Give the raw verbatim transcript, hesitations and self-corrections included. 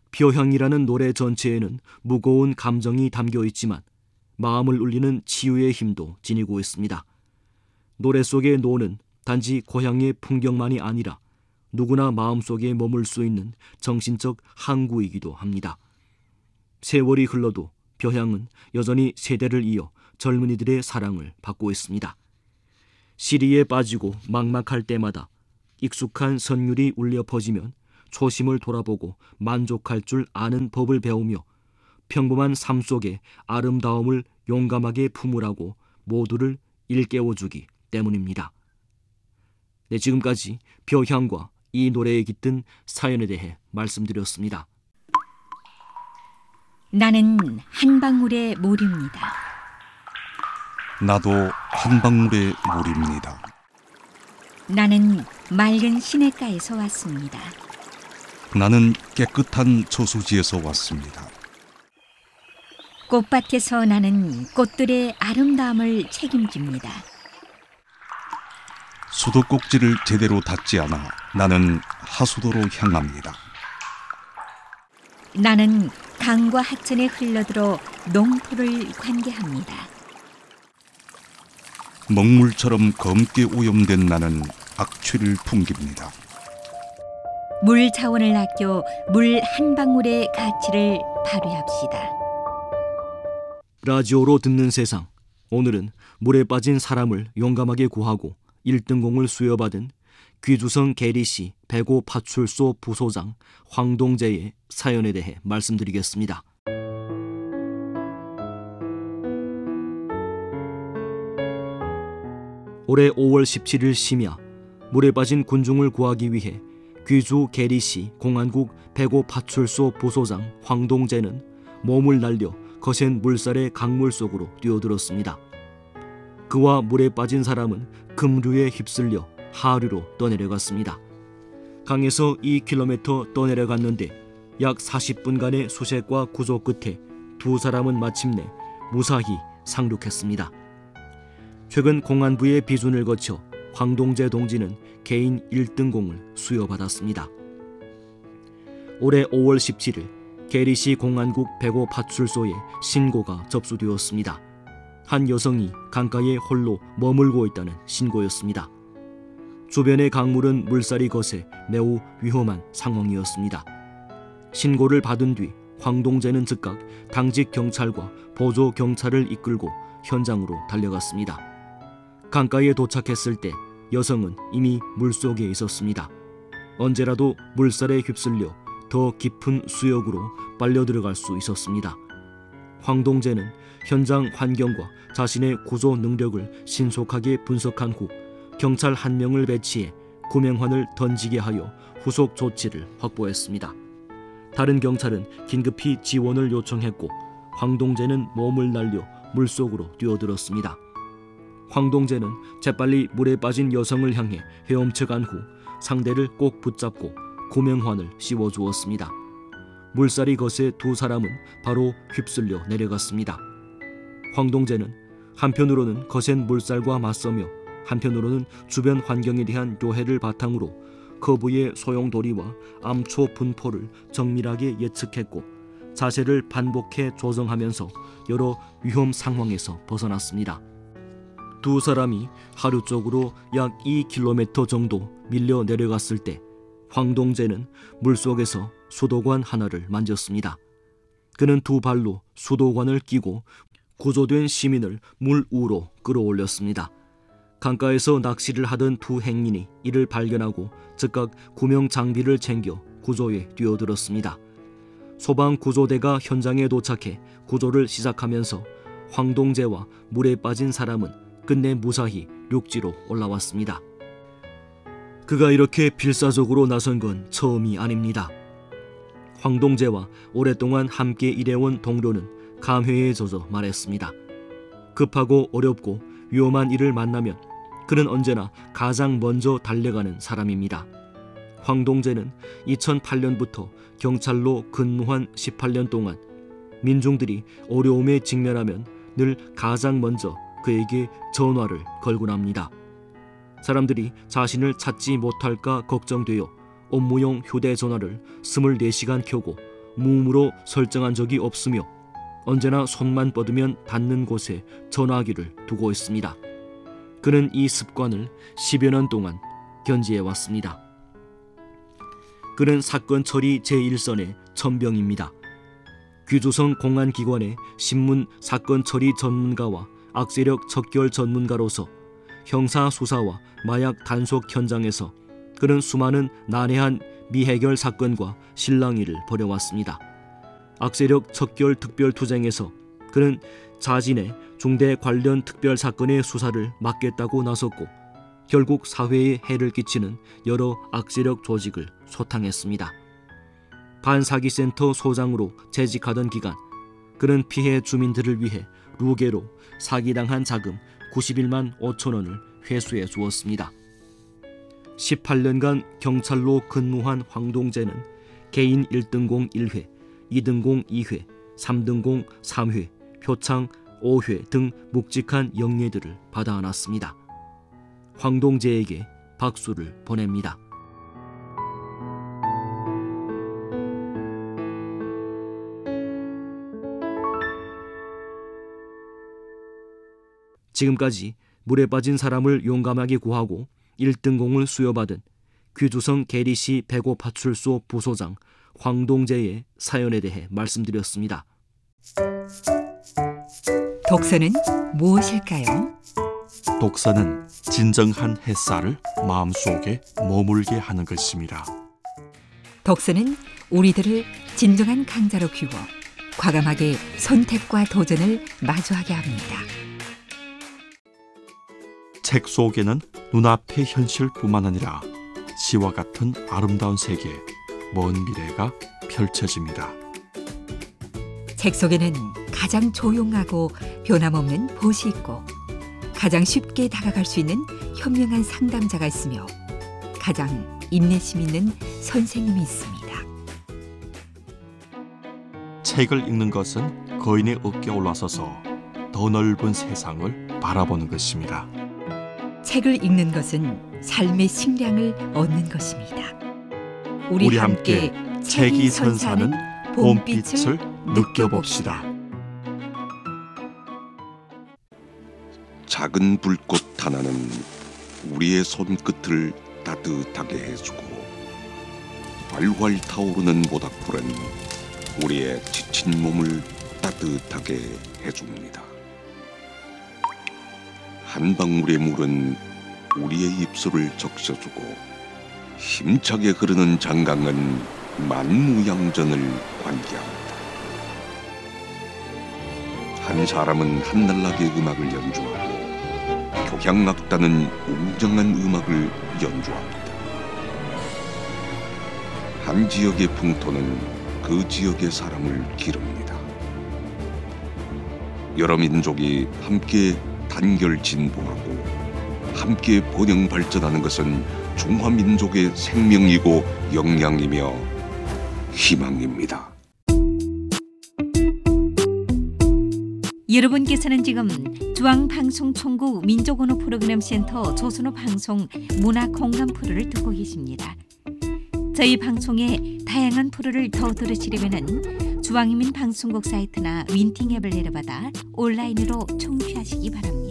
벼향이라는 노래 전체에는 무거운 감정이 담겨 있지만 마음을 울리는 치유의 힘도 지니고 있습니다. 노래 속의 노는 단지 고향의 풍경만이 아니라 누구나 마음속에 머물 수 있는 정신적 항구이기도 합니다. 세월이 흘러도 벼향은 여전히 세대를 이어 젊은이들의 사랑을 받고 있습니다. 시리에 빠지고 막막할 때마다 익숙한 선율이 울려 퍼지면 초심을 돌아보고 만족할 줄 아는 법을 배우며 평범한 삶 속의 아름다움을 용감하게 품으라고 모두를 일깨워주기 때문입니다. 네, 지금까지 벼향과 이 노래에 깃든 사연에 대해 말씀드렸습니다. 나는 한 방울의 물입니다. 나도 한 방울의 물입니다. 나는 맑은 시냇가에서 왔습니다. 나는 깨끗한 저수지에서 왔습니다. 꽃밭에서 나는 꽃들의 아름다움을 책임집니다. 수도꼭지를 제대로 닫지 않아 나는 하수도로 향합니다. 나는 강과 하천에 흘러들어 농토를 관계합니다. 먹물처럼 검게 오염된 나는 악취를 풍깁니다. 물 자원을 아껴 물 한 방울의 가치를 발휘합시다. 라디오로 듣는 세상, 오늘은 물에 빠진 사람을 용감하게 구하고 일 등 공을 수여받은 귀주성 계리시 배고 파출소 부소장 황동재의 사연에 대해 말씀드리겠습니다. 올해 오월 십칠일 심야, 물에 빠진 군중을 구하기 위해 귀주 계리시 공안국 배고 파출소 부소장 황동재는 몸을 날려 거센 물살의 강물 속으로 뛰어들었습니다. 그와 물에 빠진 사람은 급류에 휩쓸려 하류로 떠내려갔습니다. 강에서 이 킬로미터 떠내려갔는데 약 사십 분간의 수색과 구조 끝에 두 사람은 마침내 무사히 상륙했습니다. 최근 공안부의 비준을 거쳐 황동재 동지는 개인 일 등 공을 수여받았습니다. 올해 오월 십칠일 계리시 공안국 배고 파출소에 신고가 접수되었습니다. 한 여성이 강가에 홀로 머물고 있다는 신고였습니다. 주변의 강물은 물살이 거세 매우 위험한 상황이었습니다. 신고를 받은 뒤 황동재는 즉각 당직 경찰과 보조 경찰을 이끌고 현장으로 달려갔습니다. 강가에 도착했을 때 여성은 이미 물속에 있었습니다. 언제라도 물살에 휩쓸려 더 깊은 수역으로 빨려 들어갈 수 있었습니다. 황동재는 현장 환경과 자신의 구조 능력을 신속하게 분석한 후 경찰 한 명을 배치해 구명환을 던지게 하여 후속 조치를 확보했습니다. 다른 경찰은 긴급히 지원을 요청했고 황동재는 몸을 날려 물속으로 뛰어들었습니다. 황동재는 재빨리 물에 빠진 여성을 향해 헤엄쳐간 후 상대를 꼭 붙잡고 구명환을 씌워주었습니다. 물살이 거세 두 사람은 바로 휩쓸려 내려갔습니다. 황동재는 한편으로는 거센 물살과 맞서며 한편으로는 주변 환경에 대한 교해를 바탕으로 거부의 소용돌이와 암초 분포를 정밀하게 예측했고 자세를 반복해 조정하면서 여러 위험 상황에서 벗어났습니다. 두 사람이 하류 쪽으로 약 이 킬로미터 정도 밀려 내려갔을 때 황동재는 물속에서 수도관 하나를 만졌습니다. 그는 두 발로 수도관을 끼고 구조된 시민을 물 위로 끌어올렸습니다. 강가에서 낚시를 하던 두 행인이 이를 발견하고 즉각 구명 장비를 챙겨 구조에 뛰어들었습니다. 소방 구조대가 현장에 도착해 구조를 시작하면서 황동재와 물에 빠진 사람은 끝내 무사히 육지로 올라왔습니다. 그가 이렇게 필사적으로 나선 건 처음이 아닙니다. 황동재와 오랫동안 함께 일해온 동료는 감회에 젖어 말했습니다. 급하고 어렵고 위험한 일을 만나면 그는 언제나 가장 먼저 달려가는 사람입니다. 황동재는 이천팔 년부터 경찰로 근무한 십팔 년 동안 민중들이 어려움에 직면하면 늘 가장 먼저 그에게 전화를 걸곤 합니다. 사람들이 자신을 찾지 못할까 걱정되어 업무용 휴대전화를 이십사 시간 켜고 무음으로 설정한 적이 없으며 언제나 손만 뻗으면 닿는 곳에 전화기를 두고 있습니다. 그는 이 습관을 십여 년 동안 견지해 왔습니다. 그는 사건 처리 제일 선의 천병입니다. 귀조성 공안기관의 신문 사건 처리 전문가와 악세력 척결 전문가로서 형사 수사와 마약 단속 현장에서 그는 수많은 난해한 미해결 사건과 실랑이를 벌여왔습니다. 악세력 척결 특별투쟁에서 그는 자진의 중대 관련 특별 사건의 수사를 맡겠다고 나섰고 결국 사회에 해를 끼치는 여러 악세력 조직을 소탕했습니다. 반사기센터 소장으로 재직하던 기간 그는 피해 주민들을 위해 루게로 사기당한 자금 구십일만 오천 원을 회수해 주었습니다. 십팔 년간 경찰로 근무한 황동재는 개인 일 등공 일 회, 이 등공 이 회, 삼 등공 삼 회, 표창 오 회 등 묵직한 영예들을 받아 안았습니다. 황동재에게 박수를 보냅니다. 지금까지 물에 빠진 사람을 용감하게 구하고 일 등공을 수여받은 귀주성 계리시 배고파출소 부소장 황동재의 사연에 대해 말씀드렸습니다. 독서는 무엇일까요? 독서는 진정한 햇살을 마음속에 머물게 하는 것입니다. 독서는 우리들을 진정한 강자로 키워 과감하게 선택과 도전을 마주하게 합니다. 책 속에는 눈앞의 현실뿐만 아니라 시와 같은 아름다운 세계, 먼 미래가 펼쳐집니다. 책 속에는 가장 조용하고 변함없는 보시 있고 가장 쉽게 다가갈 수 있는 현명한 상담자가 있으며 가장 인내심 있는 선생님이 있습니다. 책을 읽는 것은 거인의 어깨에 올라서서 더 넓은 세상을 바라보는 것입니다. 책을 읽는 것은 삶의 식량을 얻는 것입니다. 우리, 우리 함께 함께 책이 책이 선사하는 선사하는 봄빛을 봄빛을 느껴봅시다. 작은 불꽃 하나는 우리의 손끝을 따뜻하게 해주고 활활 타오르는 모닥불은 우리의 지친 몸을 따뜻하게 해줍니다. 한 방울의 물은 우리의 입술을 적셔주고 힘차게 흐르는 장강은 만무양전을 관계합니다. 한 사람은 한날나게 음악을 연주하고 교향악단은 웅장한 음악을 연주합니다. 한 지역의 풍토는 그 지역의 사람을 기릅니다. 여러 민족이 함께 단결 진보하고 함께 번영 발전하는 것은 중화민족의 생명이고 역량이며 희망입니다. 여러분께서는 지금 중앙방송총국 민족언어 프로그램 센터 조선어 방송 문화 공감 프로를 듣고 계십니다. 저희 방송의 다양한 프로를 더 들으시려면 중앙인민방송국 사이트나 윈팅 앱을 내려받아 온라인으로 청취하시기 바랍니다.